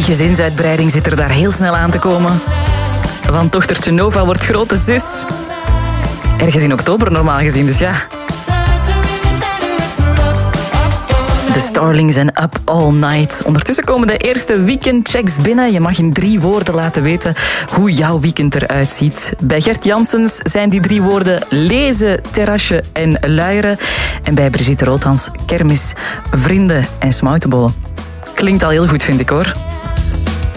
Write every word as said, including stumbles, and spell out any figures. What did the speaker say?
gezinsuitbreiding zit er daar heel snel aan te komen. Want dochtertje Nova wordt grote zus. Ergens in oktober normaal gezien, dus ja. De Starlings en Up All Night. Ondertussen komen de eerste weekendchecks binnen. Je mag in drie woorden laten weten hoe jouw weekend eruit ziet. Bij Gert Janssens zijn die drie woorden lezen, terrasje en luieren. En bij Brigitte Rothans kermis, vrienden en smoutenbollen. Klinkt al heel goed, vind ik hoor.